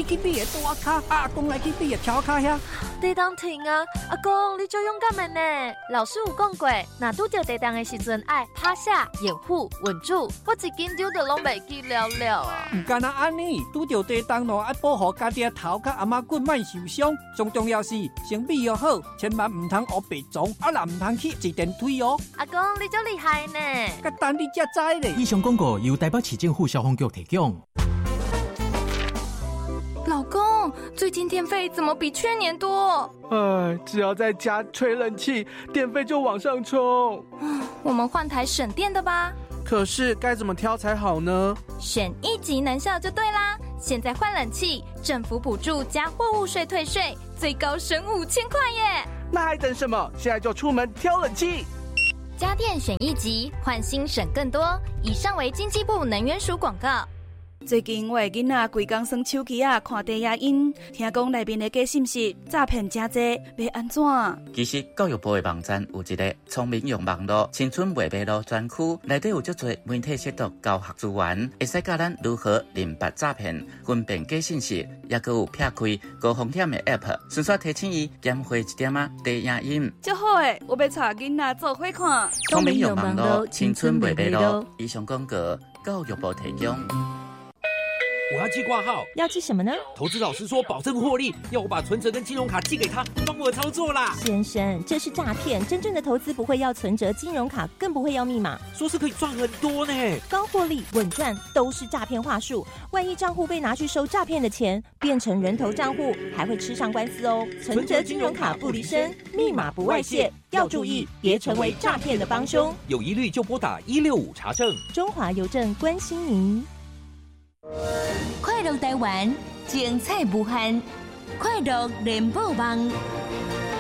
去比个大卡，阿公来去比个小卡遐。 地动停啊！阿公，你就勇敢的呢。老师有讲过，若拄着地动的时阵，爱趴下、掩护、稳住。我一紧张就拢袂记了了啊！ 唔干那安尼，拄着地动咯，爱保护家己的头甲阿妈骨莫受伤。最重要是身体要好，千万唔通学白撞，啊啦唔通去坐电梯哦。 阿公，你真厉害呢！ 甲等你才知咧。 以上广告由台北市政府消防局提供。 老公，最近电费怎么比去年多？ 只要在家吹冷气，电费就往上冲。 我们换台省电的吧。 可是该怎么挑才好呢？ 选1级能效就对啦！现在换冷气，政府补助加货物税退税，最高省5000块耶！ 那还等什么？现在就出门挑冷气。 家电选1级，换新省更多。以上为经济部能源署广告。 最近我的囡仔规工耍手机看低影音，听讲内面的假信息诈骗真多，要安怎？ 其实教育部的网站有一个聪明用网络青春未迷路专区，内底有足多媒体识读教学资源，会使教咱如何认别诈骗、分辨假信息，也佮有撇开高风险的 App， 顺续提醒伊减花一点低影音。 真好诶，我要带囡仔做伙看。 聪明用网络青春未迷路。以上广告教育部提供。 我要寄挂号， 要寄什么呢？ 投资老师说保证获利，要我把存折跟金融卡寄给他，帮我操作啦。 先生，这是诈骗，真正的投资不会要存折、金融卡，更不会要密码。 说是可以赚很多呢， 高获利、稳赚都是诈骗话术。万一账户被拿去收诈骗的钱，变成人头账户，还会吃上官司哦。存折、金融卡不离身，密码不外泄，要注意，别成为诈骗的帮凶。 有疑虑就拨打165查证。 中华邮政关心您。 快乐台湾，精彩无限，快乐联播网。